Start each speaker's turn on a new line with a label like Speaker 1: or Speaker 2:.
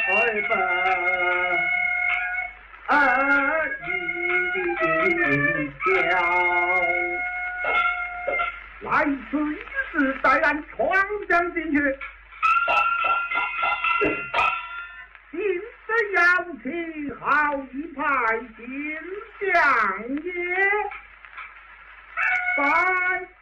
Speaker 1: 来此一事，待俺闯将进去。今的妖气，好一派金将也。拜。